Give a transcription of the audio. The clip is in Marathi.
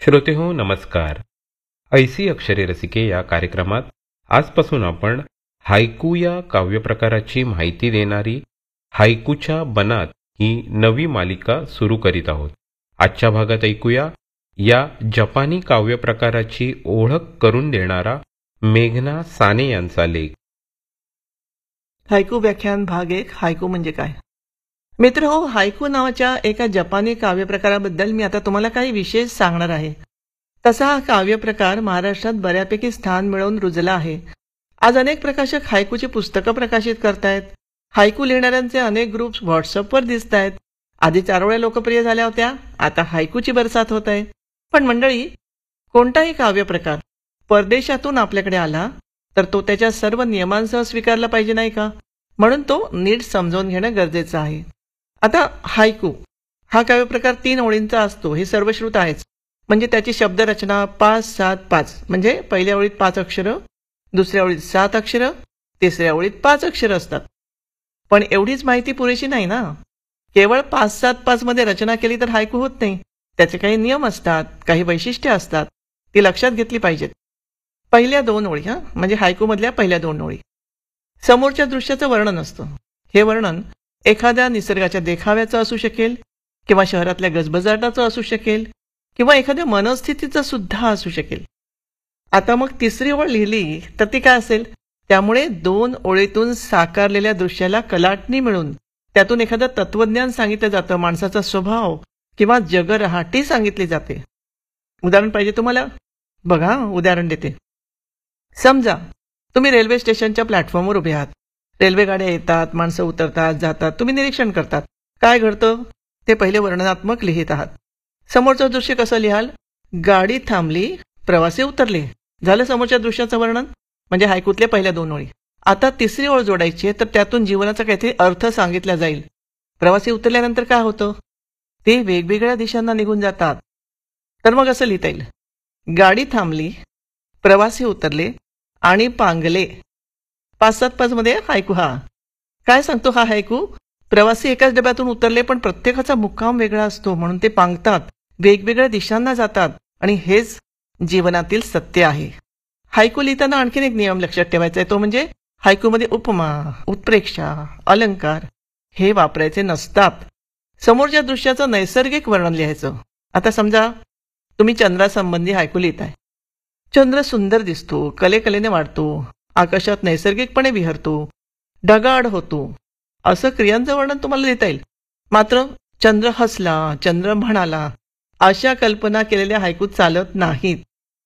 श्रोते हो नमस्कार. ऐसी अक्षरे रसिके या कार्यक्रमात आजपासून आपण हायकू या काव्यप्रकाराची माहिती देणारी हायकूच्या बनात ही नवी मालिका सुरू करीत आहोत. आजच्या भागात ऐकूया या जपानी काव्यप्रकाराची ओळख करून देणारा मेघना साने यांचा लेख. हायकू व्याख्यान भाग 1. हायकू म्हणजे काय? मित्र हो, हायकू नावाच्या एका जपानी काव्यप्रकाराबद्दल मी आता तुम्हाला काही विशेष सांगणार आहे. तसा हा काव्यप्रकार महाराष्ट्रात बऱ्यापैकी स्थान मिळवून रुजला आहे. आज अनेक प्रकाशक हायकूची पुस्तकं प्रकाशित करतायत. हायकू लिहिणाऱ्यांचे अनेक ग्रुप्स व्हॉट्सअपवर दिसत आहेत. आधी चारोळ्या लोकप्रिय झाल्या होत्या, आता हायकूची बरसात होत आहे. पण मंडळी, कोणताही काव्यप्रकार परदेशातून आपल्याकडे आला तर तो त्याच्या सर्व नियमांसह स्वीकारला पाहिजे, नाही का? म्हणून तो नीट समजावून घेणं गरजेचं आहे. आता हायकू हा काव्यप्रकार 3 ओळींचा असतो, हे सर्वश्रुत आहेच. म्हणजे त्याची शब्दरचना 5-7-5, म्हणजे पहिल्या ओळीत 5 अक्षरं, दुसऱ्या ओळीत 7 अक्षरं, तिसऱ्या ओळीत 5 अक्षरं असतात. पण एवढीच माहिती पुरेशी नाही ना. केवळ 5-7-5 मध्ये रचना केली तर हायकू होत नाही. त्याचे काही नियम असतात, काही वैशिष्ट्ये असतात, ती लक्षात घेतली पाहिजेत. पहिल्या 2 ओळी, म्हणजे हायकूमधल्या पहिल्या 2 ओळी समोरच्या दृश्याचं वर्णन असतं. हे वर्णन एखाद्या निसर्गाच्या देखाव्याचं असू शकेल, किंवा शहरातल्या गजबजाटाचं असू शकेल, किंवा एखाद्या मनस्थितीचं सुद्धा असू शकेल. आता मग तिसरी ओळ लिहिली तर ती काय असेल? त्यामुळे 2 ओळीतून साकारलेल्या दृश्याला कलाटणी मिळून त्यातून एखादं तत्वज्ञान सांगितलं जातं, माणसाचा स्वभाव किंवा जगरहाटी सांगितली जाते. उदाहरण पाहिजे तुम्हाला? बघा, उदाहरण देते. समजा तुम्ही रेल्वे स्टेशनच्या प्लॅटफॉर्मवर उभे आहात. रेल्वे गाड्या येतात, माणसं उतरतात, जातात. तुम्ही निरीक्षण करतात. काय घडतं ते पहिले वर्णनात्मक लिहित आहात. समोरचं दृश्य कसं लिहाल? गाडी थांबली, प्रवासी उतरले. झालं समोरच्या दृश्याचं वर्णन, म्हणजे हायकूतल्या पहिल्या 2 ओळी. आता तिसरी ओळ जोडायची आहे, तर त्यातून जीवनाचा काहीतरी अर्थ सांगितला जाईल. प्रवासी उतरल्यानंतर काय होतं? ते वेगवेगळ्या दिशांना निघून जातात. तर मग असं लिहिता येईल, गाडी थांबली, प्रवासी उतरले आणि पांगले. 5-7-5 मध्ये हायकू. हा काय सांगतो हा हायकू? प्रवासी एकाच डब्यातून उतरले, पण प्रत्येकाचा मुक्काम वेगळा असतो, म्हणून ते पांगतात, वेगवेगळ्या दिशांना जातात. आणि हेच जीवनातील सत्य आहे. हायकू लिहिताना आणखीन एक नियम लक्षात ठेवायचा आहे, तो म्हणजे हायकूमध्ये उपमा, उत्प्रेक्षा, अलंकार हे वापरायचे नसतात. समोरच्या दृश्याचं नैसर्गिक वर्णन लिहायचं. आता समजा तुम्ही चंद्रासंबंधी हायकू लिहिताय. चंद्र सुंदर दिसतो, कलेकलेने वाढतो, आकाशात नैसर्गिकपणे विहरतो, ढगाळ होतो, असं क्रियांचं वर्णन तुम्हाला लिहिता येईल. मात्र चंद्र हसला, चंद्र म्हणाला, अशा कल्पना केलेल्या हायकूत चालत नाहीत.